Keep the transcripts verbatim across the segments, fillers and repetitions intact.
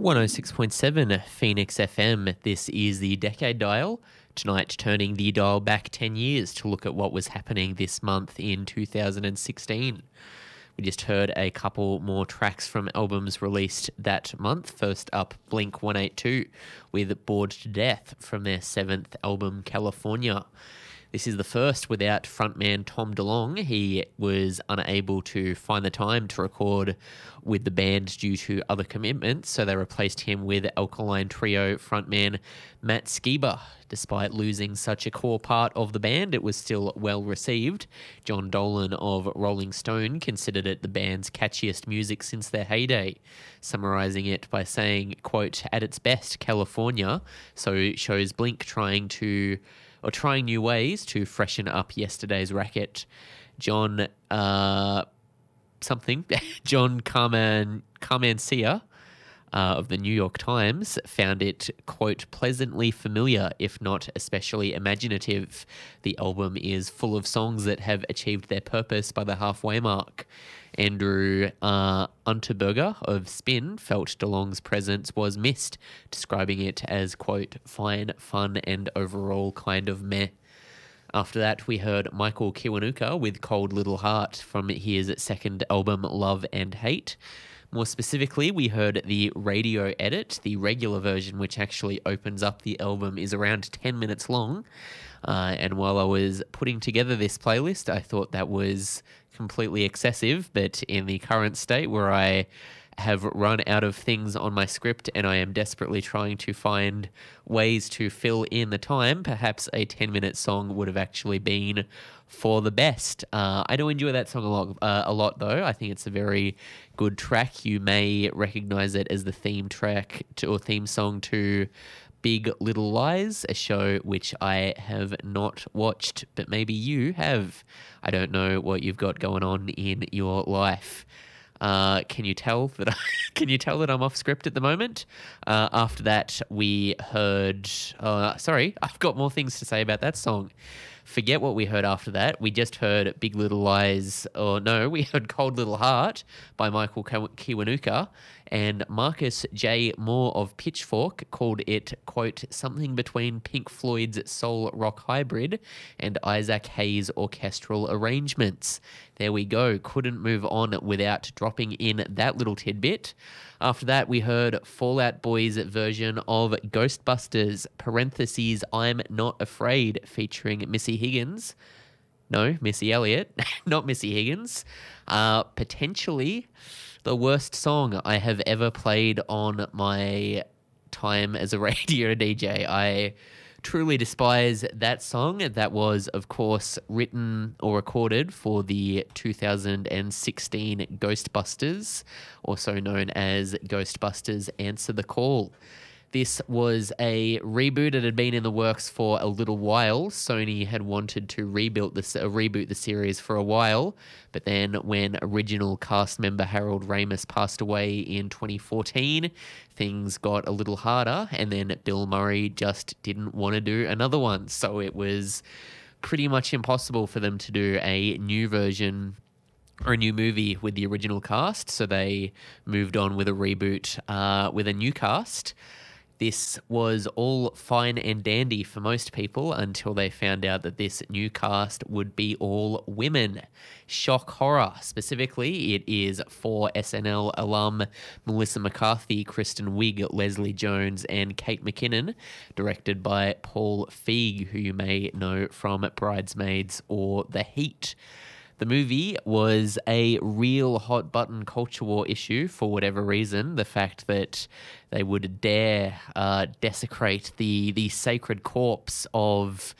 one oh six point seven Phoenix F M. This is the Decade Dial. Tonight, turning the dial back ten years to look at what was happening this month in two thousand sixteen. We just heard a couple more tracks from albums released that month. First up, Blink one eighty-two with Bored to Death from their seventh album, California. This is the first without frontman Tom DeLonge. He was unable to find the time to record with the band due to other commitments, so they replaced him with Alkaline Trio frontman Matt Skiba. Despite losing such a core part of the band, it was still well received. John Dolan of Rolling Stone considered it the band's catchiest music since their heyday, summarising it by saying, quote, "At its best, California," so it shows Blink trying to... or trying new ways to freshen up yesterday's racket. John, uh, something, John Carman, Carmancia uh, of the New York Times found it, quote, "pleasantly familiar, if not especially imaginative. The album is full of songs that have achieved their purpose by the halfway mark." Andrew uh, Unterberger of Spin felt DeLonge's presence was missed, describing it as, quote, "fine, fun, and overall kind of meh." After that, we heard Michael Kiwanuka with Cold Little Heart from his second album, Love and Hate. More specifically, we heard the radio edit. The regular version, which actually opens up the album, is around ten minutes long. Uh, and while I was putting together this playlist, I thought that was completely excessive, but in the current state where I have run out of things on my script and I am desperately trying to find ways to fill in the time, perhaps a ten-minute song would have actually been for the best. Uh, I do enjoy that song a lot, uh, a lot, though. I think it's a very good track. You may recognise it as the theme track to, or theme song to Big Little Lies, a show which I have not watched, but maybe you have. I don't know what you've got going on in your life. Uh, can you tell that I, can you tell that I'm off script at the moment? Uh, after that, we heard... Uh, sorry, I've got more things to say about that song. Forget what we heard after that. We just heard Big Little Lies, or no, we heard Cold Little Heart by Michael Kiwanuka, and Marcus J. Moore of Pitchfork called it, quote, "something between Pink Floyd's soul rock hybrid and Isaac Hayes' orchestral arrangements." There we go. Couldn't move on without dropping in that little tidbit. After that, we heard Fall Out Boy's version of Ghostbusters, parentheses, "I'm Not Afraid," featuring Missy Higgins. No, Missy Elliott, not Missy Higgins. Uh, potentially the worst song I have ever played on my time as a radio D J. I truly despise that song. That was, of course, written or recorded for the two thousand sixteen Ghostbusters, also known as Ghostbusters Answer the Call. This was a reboot. It had been in the works for a little while. Sony had wanted to rebuild this, uh, reboot the series for a while, but then when original cast member Harold Ramis passed away in twenty fourteen, things got a little harder, and then Bill Murray just didn't want to do another one. So it was pretty much impossible for them to do a new version or a new movie with the original cast, so they moved on with a reboot uh, with a new cast. This was all fine and dandy for most people until they found out that this new cast would be all women. Shock horror. Specifically, it is for S N L alum Melissa McCarthy, Kristen Wiig, Leslie Jones, and Kate McKinnon, directed by Paul Feig, who you may know from Bridesmaids or The Heat. The movie was a real hot-button culture war issue for whatever reason. The fact that they would dare uh, desecrate the the sacred corpse of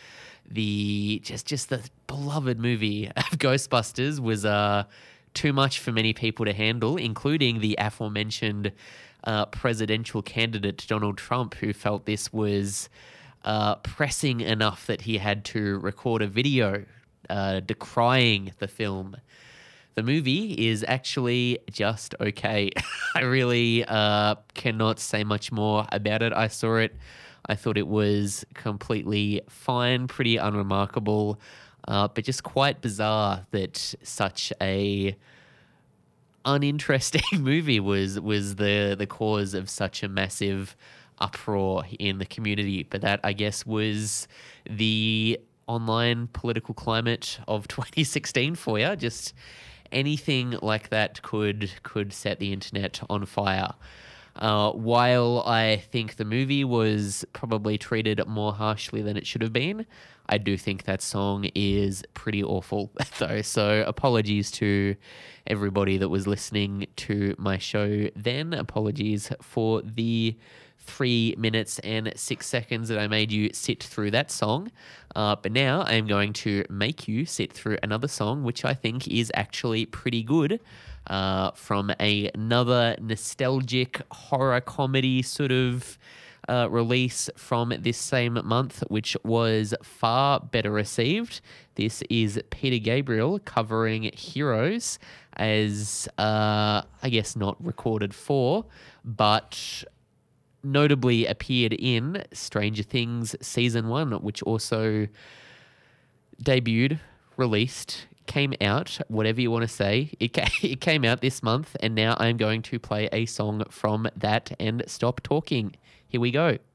the just just the beloved movie of Ghostbusters was uh, too much for many people to handle, including the aforementioned uh, presidential candidate Donald Trump, who felt this was uh, pressing enough that he had to record a video Uh, decrying the film. The movie is actually just okay. I really uh, cannot say much more about it. I saw it. I thought it was completely fine, pretty unremarkable, uh, but just quite bizarre that such a uninteresting movie was was the the cause of such a massive uproar in the community. But that, I guess, was the online political climate of twenty sixteen for you. Just anything like that could could set the internet on fire. Uh, while I think the movie was probably treated more harshly than it should have been, I do think that song is pretty awful, though. So apologies to everybody that was listening to my show then. Apologies for the three minutes and six seconds that I made you sit through that song. Uh, but now I am going to make you sit through another song, which I think is actually pretty good. Uh, from a, another nostalgic horror comedy sort of uh, release from this same month, which was far better received. This is Peter Gabriel covering Heroes as, uh, I guess, not recorded for, but notably appeared in Stranger Things Season one, which also debuted, released, came out, whatever you want to say. It, ca- it came out this month, and now I'm going to play a song from that and stop talking. Here we go.